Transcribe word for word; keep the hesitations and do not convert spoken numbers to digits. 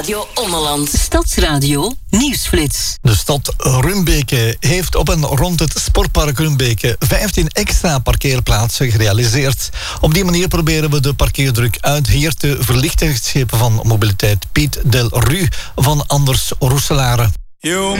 Radio Ommeland. Stadsradio Nieuwsflits. De stad Rumbeke heeft op en rond het sportpark Rumbeke vijftien extra parkeerplaatsen gerealiseerd. Op die manier proberen we de parkeerdruk uit hier te verlichten, schepen van mobiliteit Piet Del Ru van Anders Roeselare.